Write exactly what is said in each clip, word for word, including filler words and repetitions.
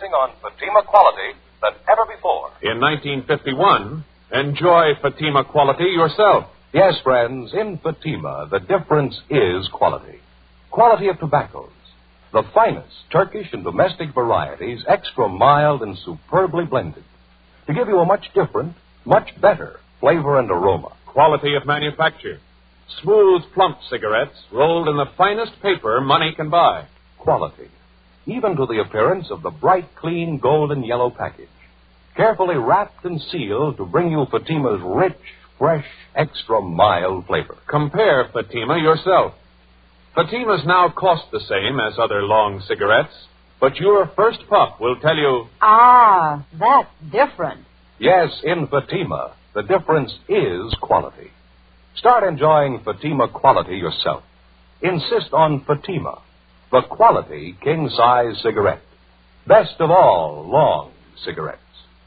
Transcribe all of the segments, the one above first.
focusing on Fatima quality than ever before. In nineteen fifty-one, enjoy Fatima quality yourself. Yes, friends, in Fatima, the difference is quality. Quality of tobaccos. The finest Turkish and domestic varieties, extra mild and superbly blended, to give you a much different, much better flavor and aroma. Quality of manufacture. Smooth, plump cigarettes rolled in the finest paper money can buy. Quality, even to the appearance of the bright, clean, golden yellow package, carefully wrapped and sealed to bring you Fatima's rich, fresh, extra mild flavor. Compare Fatima yourself. Fatimas now cost the same as other long cigarettes, but your first puff will tell you... Ah, that's different. Yes, in Fatima, the difference is quality. Start enjoying Fatima quality yourself. Insist on Fatima, the quality king-size cigarette. Best of all long cigarettes.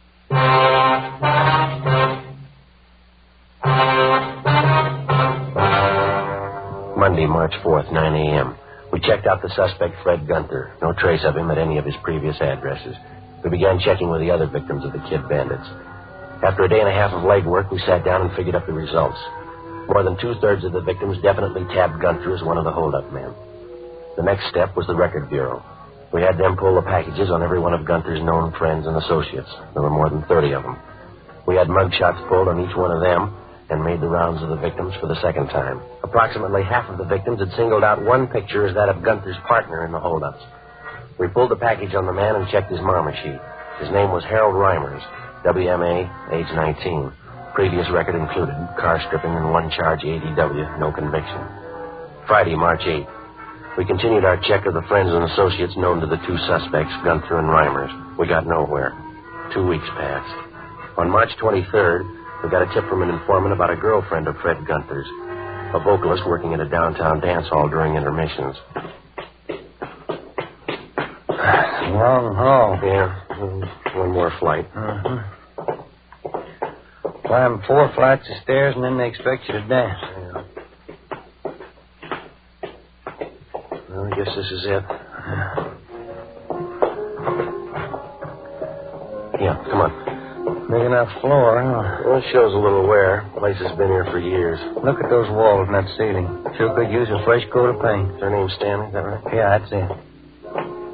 Monday, March fourth, nine a.m. We checked out the suspect, Fred Gunther. No trace of him at any of his previous addresses. We began checking with the other victims of the Kid Bandits. After a day and a half of legwork, we sat down and figured up the results. More than two-thirds of the victims definitely tabbed Gunther as one of the hold-up men. The next step was the Record Bureau. We had them pull the packages on every one of Gunther's known friends and associates. There were more than thirty of them. We had mugshots pulled on each one of them and made the rounds of the victims for the second time. Approximately half of the victims had singled out one picture as that of Gunther's partner in the holdups. We pulled the package on the man and checked his mama sheet. His name was Harold Reimers, W M A, age nineteen. Previous record included car stripping and one charge A D W, no conviction. Friday, March eighth. We continued our check of the friends and associates known to the two suspects, Gunther and Reimers. We got nowhere. Two weeks passed. On March twenty-third, we got a tip from an informant about a girlfriend of Fred Gunther's, a vocalist working at a downtown dance hall during intermissions. Long haul. Yeah, one more flight. Uh-huh. Climb four flights of stairs and then they expect you to dance. Yeah. Well, I guess this is it. Yeah, come on. Big enough floor, huh? Well, it shows a little wear. The place has been here for years. Look at those walls and that ceiling. Sure could use a fresh coat of paint. Is her name Stanley? Is that right? Yeah, that's it.